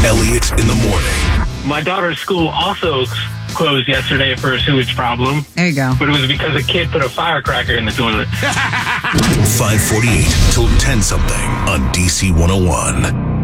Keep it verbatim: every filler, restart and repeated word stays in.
Elliot in the morning. My daughter's school also closed yesterday for a sewage problem. There you go. But it was because a kid put a firecracker in the toilet. five forty-eight till ten something on D C one oh one.